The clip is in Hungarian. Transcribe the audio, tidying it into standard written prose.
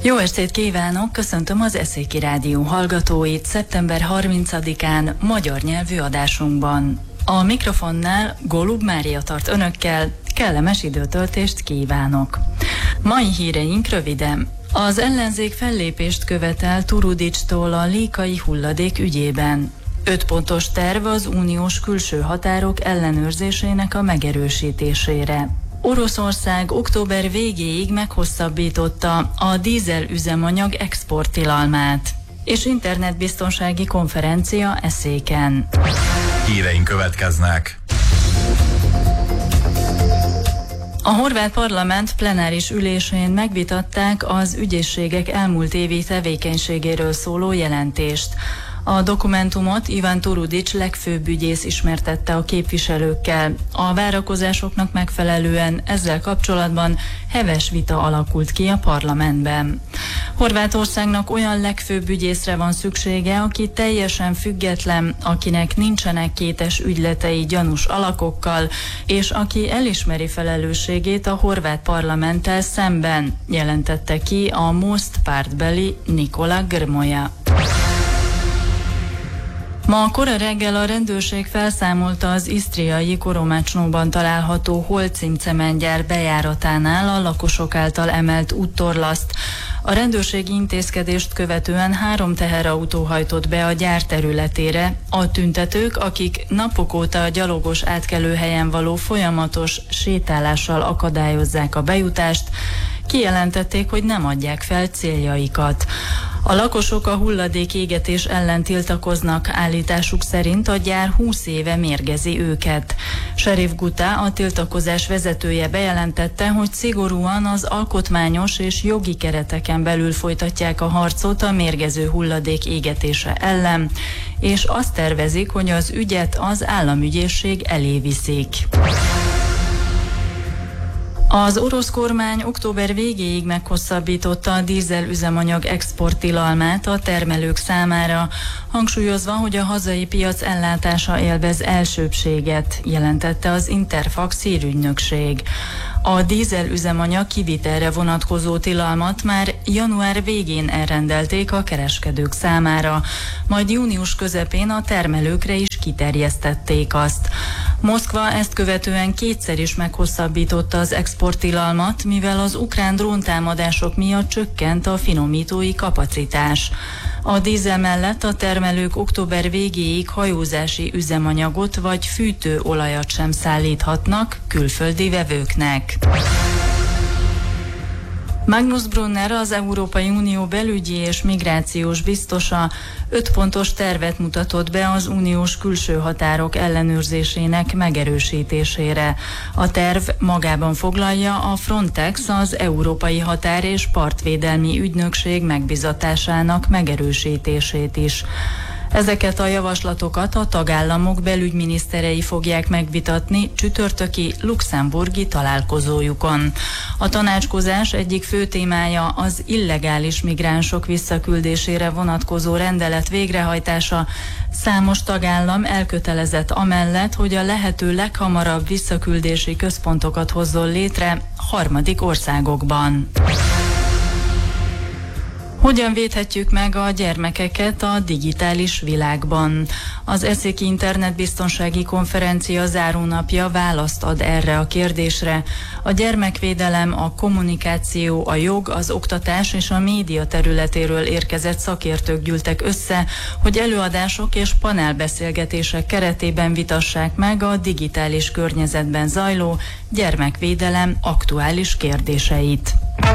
Jó estét kívánok! Köszöntöm az Eszéki Rádió hallgatóit szeptember 30-án magyar nyelvű adásunkban. A mikrofonnál Golub Mária tart önökkel, kellemes időtöltést kívánok! Mai híreink röviden. Az ellenzék fellépést követel Turudics-tól a líkai hulladék ügyében. 5 pontos terv az uniós külső határok ellenőrzésének a megerősítésére. Oroszország október végéig meghosszabbította a dízel üzemanyag exporttilalmát, és internetbiztonsági konferencia Eszéken. Híreink következnek. A horvát parlament plenáris ülésén megvitatták az ügyészségek elmúlt évi tevékenységéről szóló jelentést. A dokumentumot Ivan Turudics legfőbb ügyész ismertette a képviselőkkel. A várakozásoknak megfelelően ezzel kapcsolatban heves vita alakult ki a parlamentben. Horvátországnak olyan legfőbb ügyészre van szüksége, aki teljesen független, akinek nincsenek kétes ügyletei gyanús alakokkal, és aki elismeri felelősségét a horvát parlamenttel szemben, jelentette ki a Most pártbeli Nikola Grmoja. Ma kora reggel a rendőrség felszámolta az isztriai Koromácsnóban található Holcim-cementgyár bejáratánál a lakosok által emelt úttorlaszt. A rendőrségi intézkedést követően 3 teherautó hajtott be a gyár területére. A tüntetők, akik napok óta a gyalogos átkelőhelyen való folyamatos sétálással akadályozzák a bejutást, kijelentették, hogy nem adják fel céljaikat. A lakosok a hulladékégetés ellen tiltakoznak, állításuk szerint a gyár 20 éve mérgezi őket. Sheriff Guta, a tiltakozás vezetője bejelentette, hogy szigorúan az alkotmányos és jogi kereteken belül folytatják a harcot a mérgező hulladék égetése ellen, és azt tervezik, hogy az ügyet az államügyészség elé viszik. Az orosz kormány október végéig meghosszabbította a dízel üzemanyag exporttilalmát a termelők számára, hangsúlyozva, hogy a hazai piac ellátása élvez elsőbbséget, jelentette az Interfax hírügynökség. A dízel üzemanyag kivitelre vonatkozó tilalmat már január végén elrendelték a kereskedők számára, majd június közepén a termelőkre is kiterjesztették azt. Moszkva ezt követően kétszer is meghosszabbította az exporttilalmat, mivel az ukrán dróntámadások miatt csökkent a finomítói kapacitás. A dízel mellett a termelők október végéig hajózási üzemanyagot vagy fűtőolajat sem szállíthatnak külföldi vevőknek. Magnus Brunner, az Európai Unió belügyi és migrációs biztosa 5 pontos tervet mutatott be az uniós külső határok ellenőrzésének megerősítésére. A terv magában foglalja a Frontex, az Európai Határ- és Partvédelmi Ügynökség megbizatásának megerősítését is. Ezeket a javaslatokat a tagállamok belügyminiszterei fogják megvitatni csütörtöki luxemburgi találkozójukon. A tanácskozás egyik fő témája az illegális migránsok visszaküldésére vonatkozó rendelet végrehajtása. Számos tagállam elkötelezett amellett, hogy a lehető leghamarabb visszaküldési központokat hozzon létre harmadik országokban. Hogyan védhetjük meg a gyermekeket a digitális világban? Az Eszéki internetbiztonsági konferencia zárónapja választ ad erre a kérdésre. A gyermekvédelem, a kommunikáció, a jog, az oktatás és a média területéről érkezett szakértők gyűltek össze, hogy előadások és panelbeszélgetések keretében vitassák meg a digitális környezetben zajló gyermekvédelem aktuális kérdéseit.